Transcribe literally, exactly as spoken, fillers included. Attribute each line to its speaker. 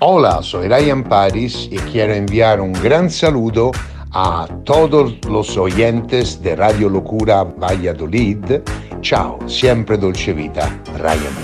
Speaker 1: Hola, soy Ryan Paris y quiero enviar un gran saludo a todos los oyentes de Radio Locura Valladolid. Ciao, siempre Dolce Vita, Ryan